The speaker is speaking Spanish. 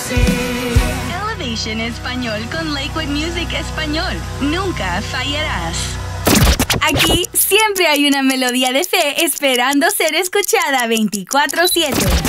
Elevation Español con Lakewood Music Español. Nunca fallarás. Aquí siempre hay una melodía de fe esperando ser escuchada 24/7.